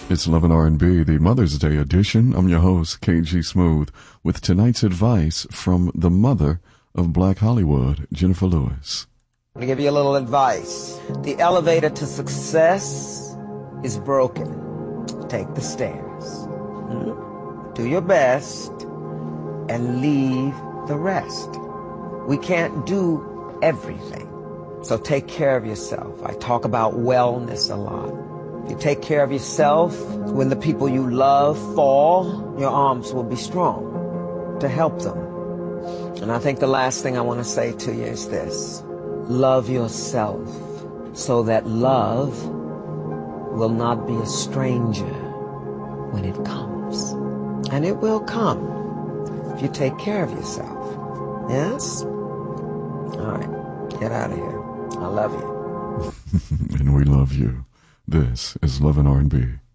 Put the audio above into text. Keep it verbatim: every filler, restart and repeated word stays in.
It's Love and R and B, the Mother's Day edition. I'm your host, K G Smooth, with tonight's advice from the mother of Black Hollywood, Jennifer Lewis. I'm going to give you a little advice. The elevator to success is broken. Take the stairs. Hmm? Do your best and leave the rest. We can't do everything, so take care of yourself. I talk about wellness a lot. If you take care of yourself, when the people you love fall, your arms will be strong to help them. And I think the last thing I want to say to you is this. Love yourself so that love will not be a stranger when it comes. And it will come if you take care of yourself. Yes? All right. Get out of here. I love you. And we love you. This is Love and R and B.